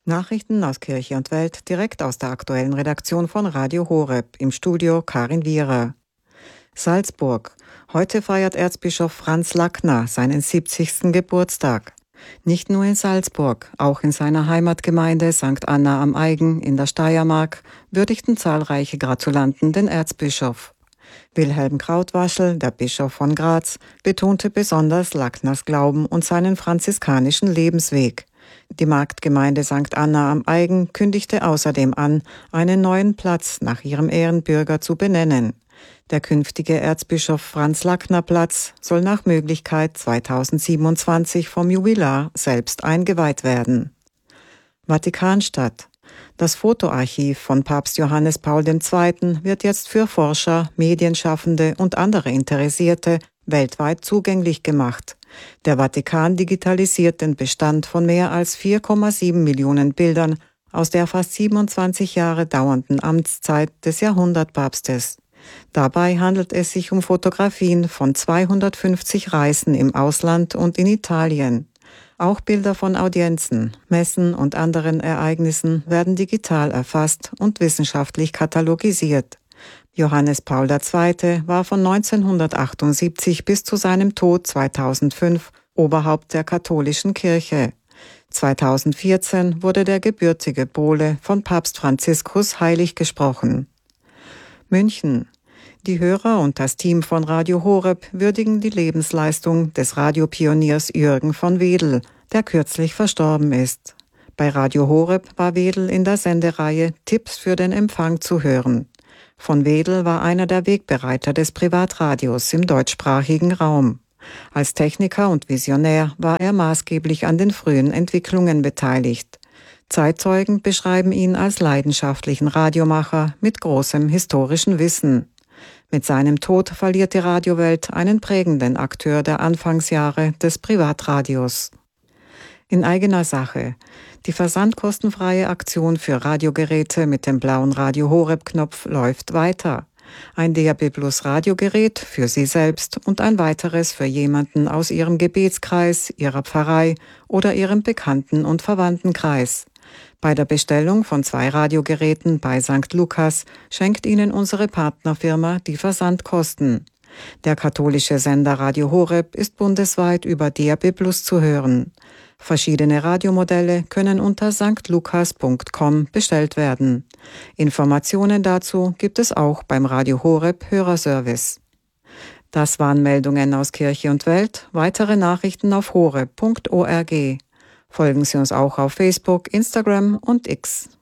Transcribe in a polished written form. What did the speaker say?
Nachrichten aus Kirche und Welt direkt aus der aktuellen Redaktion von Radio Horeb. Im Studio Karin Wierer. Salzburg. Heute feiert Erzbischof Franz Lackner seinen 70. Geburtstag. Nicht nur in Salzburg, auch in seiner Heimatgemeinde St. Anna am Aigen in der Steiermark würdigten zahlreiche Gratulanten den Erzbischof. Wilhelm Krautwaschel, der Bischof von Graz, betonte besonders Lackners Glauben und seinen franziskanischen Lebensweg. Die Marktgemeinde St. Anna am Aigen kündigte außerdem an, einen neuen Platz nach ihrem Ehrenbürger zu benennen. Der künftige Erzbischof Franz Lackner Platz soll nach Möglichkeit 2027 vom Jubilar selbst eingeweiht werden. Vatikanstadt. Das Fotoarchiv von Papst Johannes Paul II. Wird jetzt für Forscher, Medienschaffende und andere Interessierte weltweit zugänglich gemacht. Der Vatikan digitalisiert den Bestand von mehr als 4,7 Millionen Bildern aus der fast 27 Jahre dauernden Amtszeit des Jahrhundertpapstes. Dabei handelt es sich um Fotografien von 250 Reisen im Ausland und in Italien. Auch Bilder von Audienzen, Messen und anderen Ereignissen werden digital erfasst und wissenschaftlich katalogisiert. Johannes Paul II. War von 1978 bis zu seinem Tod 2005 Oberhaupt der katholischen Kirche. 2014 wurde der gebürtige Pole von Papst Franziskus heilig gesprochen. München. Die Hörer und das Team von Radio Horeb würdigen die Lebensleistung des Radiopioniers Jürgen von Wedel, der kürzlich verstorben ist. Bei Radio Horeb war Wedel in der Sendereihe Tipps für den Empfang zu hören. Von Wedel war einer der Wegbereiter des Privatradios im deutschsprachigen Raum. Als Techniker und Visionär war er maßgeblich an den frühen Entwicklungen beteiligt. Zeitzeugen beschreiben ihn als leidenschaftlichen Radiomacher mit großem historischen Wissen. Mit seinem Tod verliert die Radiowelt einen prägenden Akteur der Anfangsjahre des Privatradios. In eigener Sache. Die versandkostenfreie Aktion für Radiogeräte mit dem blauen Radio Horeb-Knopf läuft weiter. Ein DAB+ Radiogerät für Sie selbst und ein weiteres für jemanden aus Ihrem Gebetskreis, Ihrer Pfarrei oder Ihrem Bekannten- und Verwandtenkreis. Bei der Bestellung von 2 Radiogeräten bei St. Lukas schenkt Ihnen unsere Partnerfirma die Versandkosten. Der katholische Sender Radio Horeb ist bundesweit über DAB+ zu hören. Verschiedene Radiomodelle können unter stlukas.com bestellt werden. Informationen dazu gibt es auch beim Radio Horeb Hörerservice. Das waren Meldungen aus Kirche und Welt. Weitere Nachrichten auf horeb.org. Folgen Sie uns auch auf Facebook, Instagram und X.